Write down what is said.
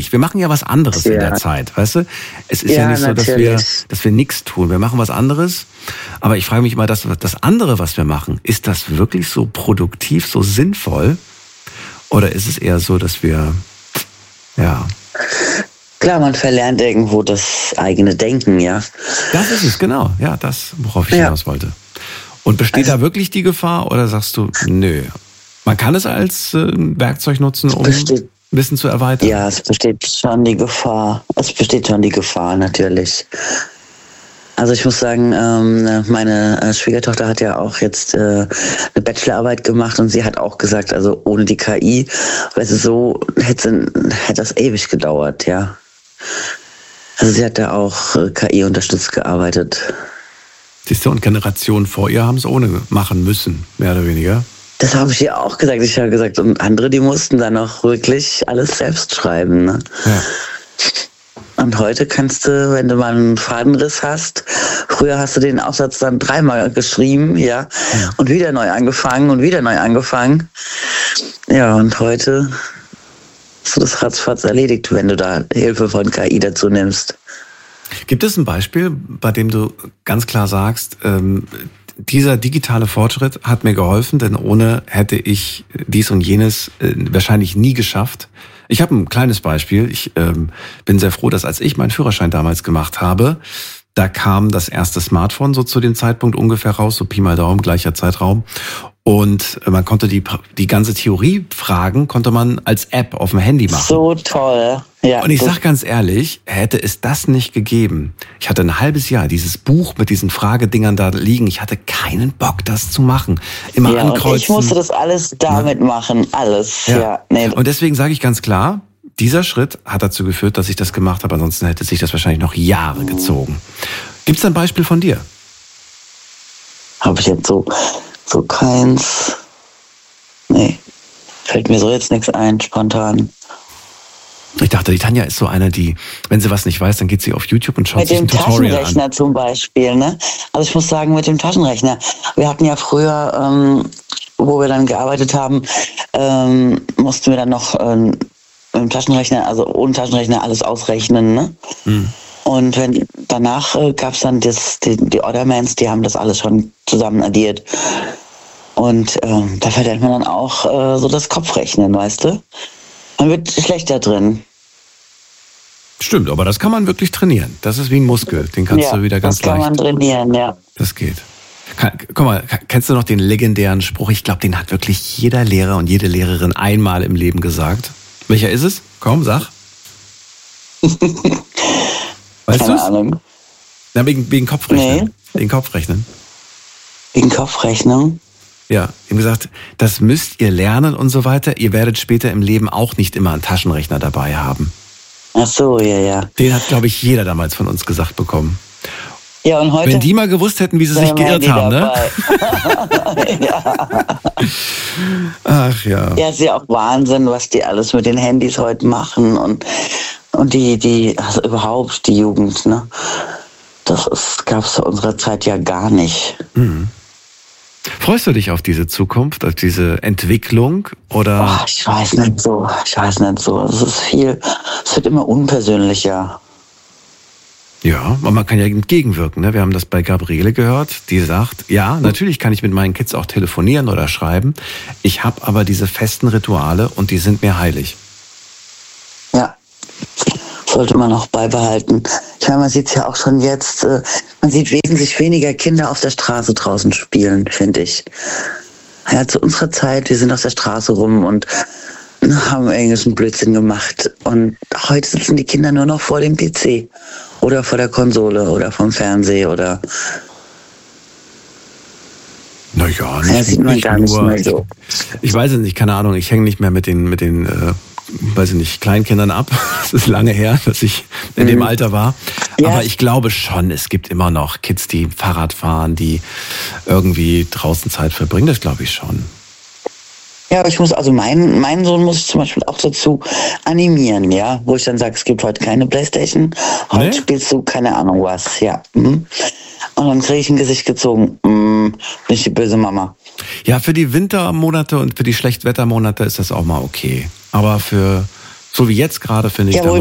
Wir machen ja was anderes in der Zeit, weißt du? Es ist ja nicht so, dass wir nichts tun. Wir machen was anderes. Aber ich frage mich immer, das andere, was wir machen, ist das wirklich so produktiv, so sinnvoll? Oder ist es eher so, dass wir, Klar, man verlernt irgendwo das eigene Denken, ja. Das ist es, genau. Ja, das, worauf ich hinaus wollte. Und besteht da wirklich die Gefahr oder sagst du, nö, man kann es als Werkzeug nutzen, um Wissen zu erweitern? Ja, es besteht schon die Gefahr. Natürlich. Also ich muss sagen, meine Schwiegertochter hat ja auch jetzt eine Bachelorarbeit gemacht und sie hat auch gesagt, also ohne die KI, weißt du, so hätte das ewig gedauert, ja. Also sie hat da auch KI unterstützt gearbeitet. Siehst du, und Generationen vor ihr haben es ohne machen müssen, mehr oder weniger. Das habe ich ihr auch gesagt. Ich habe gesagt, und andere, die mussten dann auch wirklich alles selbst schreiben. Ne? Ja. Und heute kannst du, wenn du mal einen Fadenriss hast, früher hast du den Aufsatz dann 3-mal geschrieben, ja, und wieder neu angefangen. Ja, und heute hast du das ratzfatz erledigt, wenn du da Hilfe von KI dazu nimmst. Gibt es ein Beispiel, bei dem du ganz klar sagst, dieser digitale Fortschritt hat mir geholfen, denn ohne hätte ich dies und jenes wahrscheinlich nie geschafft? Ich habe ein kleines Beispiel. Ich bin sehr froh, dass als ich meinen Führerschein damals gemacht habe, da kam das erste Smartphone so zu dem Zeitpunkt ungefähr raus, so Pi mal Daumen, gleicher Zeitraum. Und man konnte die ganze Theoriefragen konnte man als App auf dem Handy machen. So toll. Ja, und ich sag ganz ehrlich, hätte es das nicht gegeben, ich hatte ein halbes Jahr dieses Buch mit diesen Fragedingern da liegen, ich hatte keinen Bock, das zu machen. Immer ankreuzen. Und ich musste das alles damit machen, alles. Ja. Nee. Und deswegen sage ich ganz klar, dieser Schritt hat dazu geführt, dass ich das gemacht habe, ansonsten hätte sich das wahrscheinlich noch Jahre gezogen. Gibt's ein Beispiel von dir? Habe ich jetzt so keins. Nee, fällt mir so jetzt nichts ein, spontan. Ich dachte, die Tanja ist so eine, die, wenn sie was nicht weiß, dann geht sie auf YouTube und schaut sich ein Tutorial an. Mit dem Taschenrechner zum Beispiel, ne? Also ich muss sagen, mit dem Taschenrechner. Wir hatten ja früher, wo wir dann gearbeitet haben, mussten wir dann noch mit dem Taschenrechner, also ohne Taschenrechner alles ausrechnen, ne? Und danach gab es dann die Ordermans, die haben das alles schon zusammen addiert. Und da verlernt man dann auch so das Kopfrechnen, weißt du? Man wird schlechter drin. Stimmt, aber das kann man wirklich trainieren. Das ist wie ein Muskel, den kannst du wieder ganz leicht. Das kann man trainieren, ja. Das geht. Guck mal, kennst du noch den legendären Spruch? Ich glaube, den hat wirklich jeder Lehrer und jede Lehrerin einmal im Leben gesagt. Welcher ist es? Komm, sag. Weißt du es? Na, wegen Kopfrechnen. Nee. Wegen Kopfrechnen. Wegen Kopfrechnung? Ja, ihm gesagt, das müsst ihr lernen und so weiter. Ihr werdet später im Leben auch nicht immer einen Taschenrechner dabei haben. Ach so, ja. Den hat, glaube ich, jeder damals von uns gesagt bekommen. Ja, und heute... Wenn die mal gewusst hätten, wie sie sich geirrt haben, ne? Ja. Ach ja. Ja, ist ja auch Wahnsinn, was die alles mit den Handys heute machen und also überhaupt die Jugend, ne? Das gab es zu unserer Zeit ja gar nicht. Mhm. Freust du dich auf diese Zukunft, auf diese Entwicklung, oder? Ich weiß nicht so. Es ist viel, es wird immer unpersönlicher. Ja, aber man kann ja entgegenwirken, ne? Wir haben das bei Gabriele gehört, die sagt, ja, natürlich kann ich mit meinen Kids auch telefonieren oder schreiben. Ich habe aber diese festen Rituale und die sind mir heilig. Ja, sollte man auch beibehalten. Ich meine, man sieht es ja auch schon jetzt, man sieht wesentlich weniger Kinder auf der Straße draußen spielen, finde ich. Ja, zu unserer Zeit, wir sind auf der Straße rum und haben irgendwelchen Blödsinn gemacht. Und heute sitzen die Kinder nur noch vor dem PC oder vor der Konsole oder vom Fernseher oder... Naja, nicht, sieht man gar nicht mehr so. Ich weiß es nicht, keine Ahnung, ich hänge nicht mehr mit den weiß ich nicht, Kleinkindern ab. Es ist lange her, dass ich in dem Alter war. Ja. Aber ich glaube schon, es gibt immer noch Kids, die Fahrrad fahren, die irgendwie draußen Zeit verbringen. Das glaube ich schon. Ja, aber ich muss, also meinen Sohn muss ich zum Beispiel auch dazu animieren, ja, wo ich dann sage, es gibt heute keine Playstation, heute spielst du keine Ahnung was, ja. Und dann kriege ich ein Gesicht gezogen, bin ich die böse Mama. Ja, für die Wintermonate und für die Schlechtwettermonate ist das auch mal okay. Aber für So wie jetzt gerade, finde ich. Jawohl.